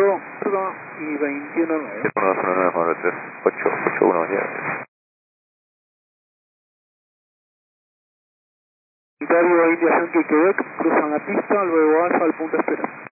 y 21.9. 129388110. Italia India Yankee Quebec, cruzan la pista, luego Alfa al punto espera.